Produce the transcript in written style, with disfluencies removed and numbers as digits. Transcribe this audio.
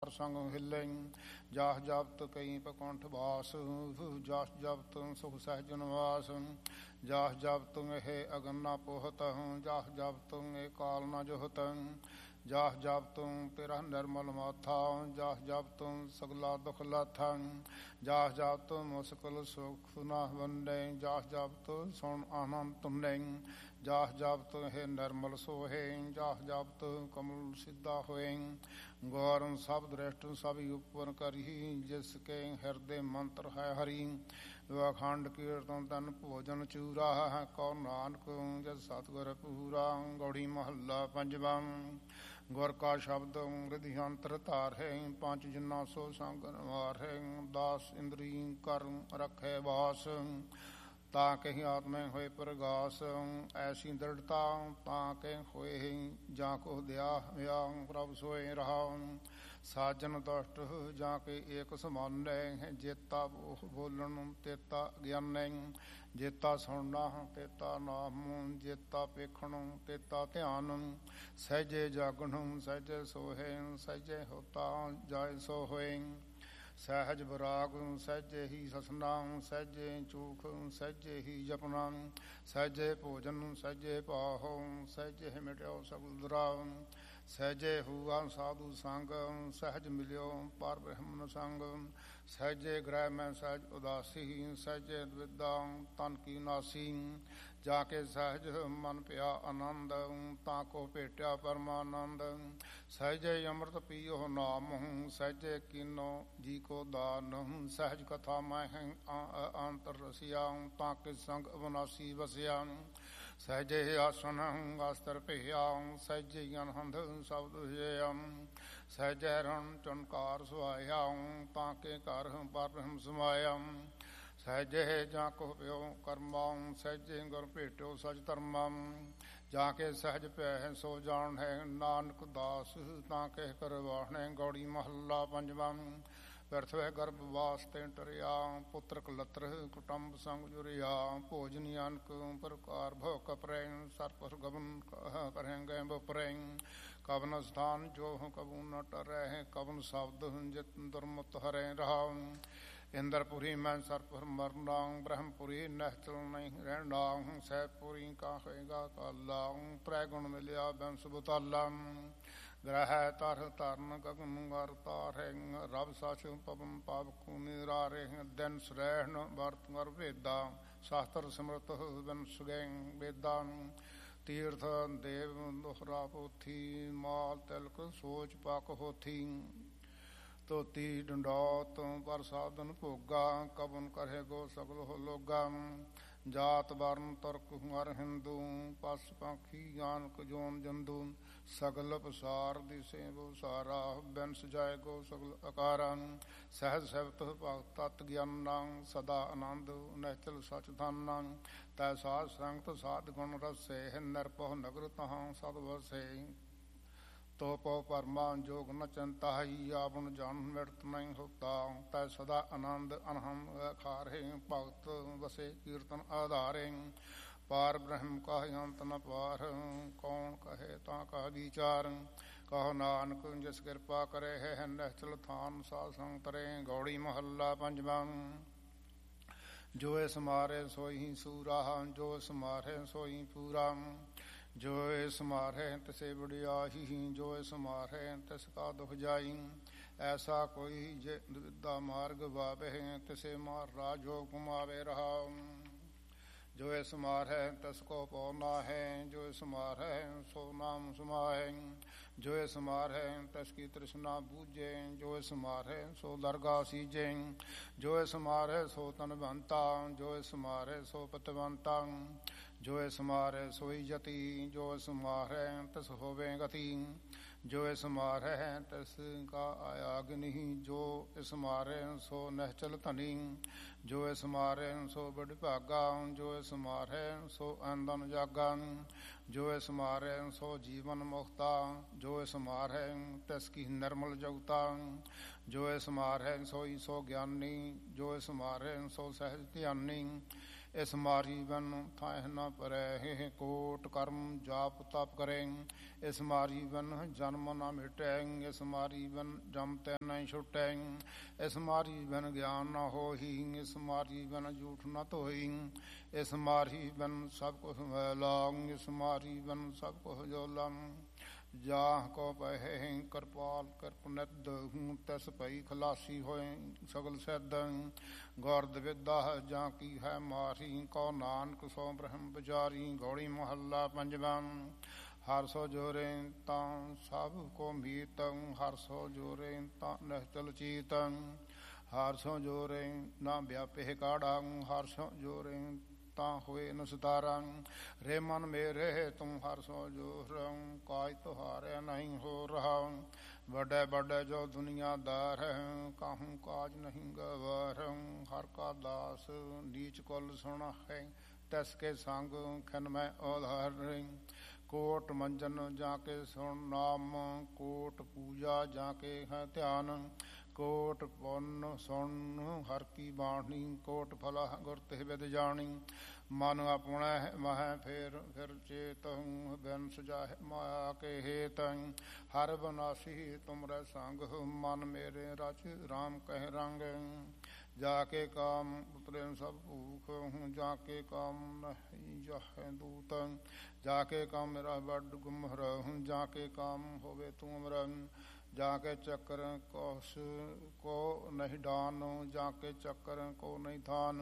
ਪ੍ਰਸੰਗ ਹਿੱਲੇ। ਜਾਸ ਜਪਤ ਕਈ ਪਕੁੰਠ ਬਾਸ, ਜਾਸ ਜਪਤ ਸੁਖ ਸਹਿਜ ਨਿਵਾਸ। ਜਾਸ ਜਪਤ ਇਹ ਅਗਨ ਨਾ ਪੋਹਤ, ਜਾਸ ਜਪਤ ਇਹ ਕਾਲ ਨਾ ਜੋਹਤ। ਜਾਸ ਜਪਤ ਤੇਰਾ ਨਿਰਮਲ ਮਾਥਾ, ਜਾਸ ਜਪਤ ਸਗਲਾ ਦੁਖ ਲਾਥਾ। ਜਾਸ ਜਪਤ ਮੁਸਕਲ ਸੁਖ ਨਾ ਵੰਡੇ, ਜਾਸ ਜਪਤ ਸੁਣ ਆਨੰਦ ਤੁੰਡੇ। ਜਾਸ ਜਪਤ ਹੈ ਨਿਰਮਲ ਸੋਹੇ, ਜਾਸ ਜਪਤ ਕਮਲ ਸਿੱਧਾ ਹੋਏ। ਗੌਰਮ ਸਭ ਦ੍ਰਿਸ਼ਟ ਸਭ ਉਪਰ ਕਰੀ, ਜਿਸ ਕੇ ਹਿਰਦੇ ਮੰਤਰ ਹੈ ਹਰੀ। ਅਖੰਡ ਕੀਰਤਨ ਤਨ ਭੋਜਨ ਚੂਰਾ, ਕਉ ਨਾਨਕ ਜਸ ਸਤਿਗੁਰ ਪੂਰਾ। ਗੌੜੀ ਮਹੱਲਾ ਪੰਜਵਾਂ। ਗੁਰ ਕਾ ਸ਼ਬਦ ਹਿਰਦਿ ਅੰਤਰ ਧਾਰੈ, ਪੰਜ ਜਿਨਾ ਸੋ ਸੰਗ ਨਿਵਾਰੈ। ਦਾਸ ਇੰਦਰੀ ਕਰ ਰੱਖੈ ਵਾਸ, ਤਾਂ ਕਹੀ ਆਤਮੈ ਹੋਏ ਪ੍ਰਗਾਸ। ਐਸੀ ਦ੍ਰਿੜਤਾ ਤਾਂ ਕਿ ਹੋਏ, ਜਾਂ ਕੋ ਦਿਆ ਹੋਇਆ ਪ੍ਰਭ ਸੋਏ ਰਹਾ। ਸਾਜਨ ਦੁਸ਼ਟ ਜਾਂ ਕੇ ਏਕ ਸਮਾਨੈ, ਜੇਤਾ ਬੋਲਣ ਤੇਤਾ ਗਿਆਨੈ। ਜੇਤਾ ਸੁਣਨਾ ਤੇਤਾ ਨਾਮ, ਜੇਤਾ ਵੇਖਣ ਤੇਤਾ ਧਿਆਨ। ਸਹਿਜੇ ਜਾਗਣ ਸਹਿਜੇ ਸੋਹੇ, ਸਹਿਜੇ ਹੋਤਾ ਜਾਇ ਸੋ ਹੋਏ। ਸਹਿਜ ਵਿਰਾਗ ਸਹਿਜੇ ਹੀ ਸਸਨਾ, ਸਹਿਜੇ ਚੂਖ ਸਹਿਜੇ ਹੀ ਜਪਨਾ। ਸਹਿਜੇ ਭੋਜਨ ਸਹਿਜੇ ਪਾਹੋ, ਸਹਿਜੇ ਮਿਟਿਓ ਸਗਲ ਦੁਰਾਵ। ਸਹਿਜੇ ਹੂਆ ਸਾਧੂ ਸੰਗ, ਸਹਿਜ ਮਿਲਿਓ ਪਰ ਬ੍ਰਹਮ ਸੰਗ। ਸਹਿਜੇ ਗ੍ਰਹਿ ਮੈਂ ਸਹਿਜ ਉਦਾਸੀ, ਸਹਿਜੇ ਦਵਿਦਾ ਤਨ ਕੀ ਨਾਸੀ। ਜਾ ਕੇ ਸਹਿਜ ਮਨ ਪਿਆ ਆਨੰਦ, ਤਾਂ ਕੋ ਭੇਟਿਆ ਪਰਮਾਨੰਦ। ਸਹਿਜੇ ਅੰਮ੍ਰਿਤ ਪੀਓ ਨਾਮ, ਸਹਿਜੇ ਕੀਨੋ ਜੀ ਕੋ ਦਾਨ। ਸਹਿਜ ਕਥਾ ਮੈਂ ਅੰਤਰ ਰਸਿਆ, ਤਾਂ ਕਿ ਸੰਗ ਅਵਨਾਸੀ ਵਸਿਆ। ਸਹਿਜੇ ਆਸਨ ਅਸਤਰ ਭਇਆ, ਸਹਿਜੇ ਅਨਹੰਦ ਸ਼ਬਦ ਹੋਇਆ। ਸਹਿਜੇ ਰਣ ਚਨਕਾਰ ਸੁਹਾਇਆ, ਤਾਂ ਕਿ ਘਰ ਪਰ ਬ੍ਰਹਮ ਸਮਾਇਆ। ਸਹਿਜੇ ਜਾਂ ਕੋ ਪਿਓ ਕਰਮਾ, ਸਹਿਜੇ ਗੁਰ ਭੇਟਿਓ ਸਚ ਧਰਮਾ। ਜਾ ਕੇ ਸਹਿਜ ਪੈ ਸੋ ਜਾਣ ਹੈ, ਨਾਨਕ ਦਾਸ ਤਾਂ ਕਹਿ ਕਰਵਾਣੈ। ਗੌੜੀ ਮਹੱਲਾ ਪੰਜਵਾਂ। ਬਿਰਥ ਗਰਭ ਵਾਸ ਤੇ ਟਰਿਆ, ਪੁੱਤਰ ਕਲਤਰ ਕੁਟੰਬ ਸੰਗ ਜੁਰਿਆ। ਭੋਜਨ ਅਨਕ ਪ੍ਰਕਾਰ ਭੋ ਕਪਰੈ, ਸਰਪਸ ਗਬਨ ਕਰਹਿ ਬਪਰੈ। ਕਵਨ ਸਥਾਨ ਜੋ ਕਬੂ ਨ ਟਰੈ, ਕਵਨ ਸ਼ਬਦ ਜਿਤ ਦੁਰਮਤ ਹਰੈ ਰਹਾ। ਇੰਦਰਪੁਰੀ ਮੈਂ ਸਰਪੁਰ ਮਰਨਾ, ਬ੍ਰਹਮਪੁਰੀ ਨਿਹਚਲ ਨਹੀਂ ਰਹਿਣਾ। ਸਹਿਬਪੁਰੀ ਕਾਹੇਗਾ ਕਾਲਾ, ਤ੍ਰੈ ਗੁਣ ਮਿਲਿਆ ਬੰਸ ਬੁਤਾਲਾ। ਗ੍ਰਹਿ ਤਰ ਧਰਨ ਗਗਨ ਗਰ ਤਾਰੈ, ਰਬ ਸਚ ਪਵਨ ਪਾਵਕ ਨਿਰਾਰੇ। ਦਿਨ ਸਰਹਿਣ ਵਰਤ ਗਰ ਭੇਦਾ, ਸ਼ਾਸਤਰ ਸਿਮਰਤ ਬਿਨ ਸੁਗੈ ਵੇਦਾ। ਤੀਰਥ ਦੇਵ ਦੁਹਰਾ ਪੋਥੀ, ਮਾਲ ਤਿਲਕ ਸੋਚ ਪਕ ਹੋਥੀ। ਧੋਤੀ ਡੰਡੌਤ ਪਰ ਸਾਧਨ ਭੋਗਾ, ਕਵਨ ਕਰੇ ਗੋ ਸਗਲ ਹੋ ਲੋਗਾ। ਜਾਤ ਵਰਨ ਤੁਰਕ ਹਰ ਹਿੰਦੂ, ਪਸ ਪਾਖੀ ਆਨਕ ਜੋਨ ਜੰਦੂ। ਸਗਲ ਪਸਾਰ ਦਿਸੇ ਬੋ ਸਾਰਾ, ਬਿਨ ਸਜਾਏ ਗੋ ਸਗਲ ਅਕਾਰਾ। ਸਹਿਜ ਸਿਵਤ ਭਗਤ ਤਤ ਗਿਆਨਾ, ਸਦਾ ਆਨੰਦ ਨਿਹਚਲ ਸਚ ਧਾਨਾ। ਤੈ ਸਾਧ ਸੰਗਤ ਸਾਧ ਗੁਣ ਰਸੇ, ਨਿਰਭਉ ਨਗਰ ਤਹਾਂ ਸਦ ਵਸੇ। ਤੋ ਪਉ ਪਰਮਾ ਜੋਗ ਨ ਚਿੰਤਾਈ, ਆਪਨ ਜਨ ਮਿਰਤ ਨਹੀਂ ਹੋਤਾ। ਤੈ ਸਦਾ ਆਨੰਦ ਅਨਹਮ ਖਾਰੇ, ਭਗਤ ਵਸੇ ਕੀਰਤਨ ਆਧਾਰੇ। ਪਾਰ ਬ੍ਰਹਮ ਕਾ ਅੰਤ ਨ ਪਾਰ, ਕੌਣ ਕਹੇ ਤਾਂ ਕਾ ਵਿਚਾਰ। ਕਹੋ ਨਾਨਕ ਜਿਸ ਕਿਰਪਾ ਕਰੇ ਹੈ, ਨਿਹਚਲ ਥਾਨ ਸਾਧ ਸੰਗ ਤਰੇ। ਗੌੜੀ ਮਹੱਲਾ ਪੰਜਵਾਂ। ਜੋ ਇਸ ਮਾਰੇ ਸੋਈ ਸੂਰਾ, ਜੋ ਇਸ ਮਾਰੇ ਸੋਈ ਪੂਰਾ। ਜੋ ਇਸ ਮਾਰੈ ਤਿਸੇ ਵਡਿਆਈ, ਜੋ ਇਸ ਮਾਰੈ ਤਿਸ ਕਾ ਦੁਖ ਜਾਈ। ਐਸਾ ਕੋਈ ਜੇ ਦੁਵਿਧਾ ਮਾਰਗ ਵਾਵਹਿ, ਤਿਸੇ ਮਾਰ ਰਾਜੋ ਘੁਮਾਵੇ ਰਹਾ। ਜੋ ਇਸ ਮਾਰੈ ਤਿਸ ਕੋ ਪਉ ਨਾਹੈ, ਜੋ ਇਸ ਮਾਰੈ ਸੋ ਨਾਮ ਸਮਾਹੈ। ਜੋ ਇਸ ਮਾਰੈ ਤਿਸ ਕੀ ਤ੍ਰਿਸ਼ਨਾ ਬੂਝੈ, ਜੋ ਇਸ ਮਾਰੈ ਸੋ ਦਰਗਾ ਸੀਜੈ। ਜੋ ਇਸ ਮਾਰੈ ਸੋ ਤਨਵੰਤਾ, ਜੋ ਇਸ ਮਾਰੈ ਸੋ ਪਤਵੰਤਾ। ਜੋ ਇਸ ਮਾਰੈ ਸੋਈ ਜਤੀ, ਜੋ ਇਸ ਮਾਰੈ ਤਿਸ ਹੋਵੇ ਗਤੀ। ਜੋ ਇਸ ਮਾਰੈ ਤਿਸ ਕਾ ਆਇਆ ਅਗਨਿ, ਜੋ ਇਸ ਮਾਰੈ ਸੋ ਨਿਹਚਲ ਧਨੀ। ਜੋ ਇਸ ਮਾਰੈ ਸੋ ਬੜ ਭਾਗਾ, ਜੋ ਇਸ ਮਾਰੈ ਸੋ ਅੰਦਨ ਜਾਗਾ। ਜੋ ਇਸ ਮਾਰੈ ਸੋ ਜੀਵਨ ਮੁਕਤਾ, ਜੋ ਇਸ ਮਾਰੈ ਤਿਸ ਕੀ ਨਿਰਮਲ ਜਗਤਾ। ਜੋ ਇਸ ਮਾਰੈ ਸੋਈ ਸੋ ਗਿਆਨੀ, ਜੋ ਇਸ ਮਾਰੈ ਸੋ ਸਹਿਜ ਧਿਆਨੀ। ਇਸ ਮਾਰੀ ਬਨ ਥਾਇ ਨ ਪਰੈ। ਕੋਟ ਕਰਮ ਜਾਪ ਤਪ ਕਰੈ, ਇਸ ਮਾਰੀ ਬਨ ਜਨਮ ਨ ਮਿਟੈ। ਇਸ ਮਾਰੀ ਬਨ ਜਮ ਤੈ ਨ ਛੁਟੈ, ਇਸ ਮਾਰੀ ਬਨ ਗਿਆਨ ਨ ਹੋਈ। ਇਸ ਮਾਰੀ ਬਨ ਝੂਠ ਨ ਧੋਈ, ਇਸ ਮਾਰੀ ਬਨ ਸਭ ਕੁਛ ਮੈਲਾ। ਇਸ ਮਾਰੀ ਬਨ ਸਭ ਕੁਛ ਜੋਲਾ। ਜਾਹ ਕੋ ਪਹੈ ਕਿਰਪਾਲ ਕਿਰਪ ਨਿਧ, ਤਿਸ ਭਈ ਖਲਾਸੀ ਹੋਏ ਸਗਲ ਸਿੱਧ। ਗੌਰਦ ਵਿਦਾ ਜਾਂ ਕੀ ਹੈ ਮਾਰੀ, ਕਉ ਨਾਨਕ ਸੋ ਬ੍ਰਹਮ ਵਿਚਾਰੀ। ਗੌੜੀ ਮਹੱਲਾ ਪੰਜਵਾਂ। ਹਰਿ ਸੋ ਜੋਰੇ ਤਾਂ ਸਭ ਕੋ ਮੀਤ, ਹਰਿ ਸੋ ਜੋਰੇ ਤਾਂ ਨਿਹਚਲ ਚੀਤ। ਹਰਿ ਸੋ ਜੋਰੇ ਨਾ ਵਿਆਪੇ ਕਾੜਾ, ਹਰਿ ਸੋ ਜੋਰੇ ਤਾਂ ਹੋਏ ਨ ਸਤਾਰਾ। ਰੇ ਮਨ ਮੇਰੇ ਤੁਮ ਹਰਿ ਸੋ ਜੋਰ, ਕਾਜ ਤੁਹਾਰੇ ਨਹੀਂ ਹੋ ਰਹਾ। ਵੱਡੇ ਵੱਡੇ ਜੋ ਦੁਨੀਆਦਾਰ, ਕਾਹੂ ਕਾਜ ਨਹੀਂ ਗਵਾਰ। ਹਰਿ ਕਾ ਦਾਸ ਨੀਚ ਕੁਲ ਸੁਣ ਹੈ, ਤਿਸ ਕੇ ਸੰਗ ਖਿਨ ਮੈਂ ਉਧਾਰ। ਕੋਟ ਮੰਜਨ ਜਾ ਕੇ ਸੁਣ ਨਾਮ, ਕੋਟ ਪੂਜਾ ਜਾ ਕੇ ਹੈ ਧਿਆਨ। ਕੋਟ ਪੁੰਨ ਸੁਣ ਹਰਿ ਕੀ ਬਾਣੀ, ਕੋਟ ਫਲਾ ਗੁਰ ਤੇ ਵਿਦ ਜਾਣੀ। ਮਨ ਆਪਣਾ ਮਹਿ ਫੇਰ ਫਿਰ ਚੇਤ, ਬਿਨ ਸੁਜਾਹਿ ਮਾਇਆ ਕੇ ਹੇਤ। ਹਰਿ ਬਨਾਸੀ ਤੁਮਰੇ ਸੰਗ, ਮਨ ਮੇਰੇ ਰਚ ਰਾਮ ਕਹਿ ਰੰਗ। ਜਾ ਕੇ ਕਾਮ ਉਤਰੇ ਸਭ ਭੂਖ, ਜਾ ਕੇ ਕਾਮ ਨਹੀਂ ਜਾਹੇ ਦੂਤ। ਜਾ ਕੇ ਕਾਮ ਮੇਰਾ ਵੱਡ ਗੁਮਰ, ਜਾ ਕੇ ਕਾਮ ਹੋਵੇ ਤੂੰ ਅਮਰ। ਜਾ ਕੇ ਚੱਕਰ ਕੋਸ ਕੋ ਨਹੀਂ ਡਾਨ, ਜਾ ਕੇ ਚੱਕਰ ਕੋ ਨਹੀਂ ਥਾਨ।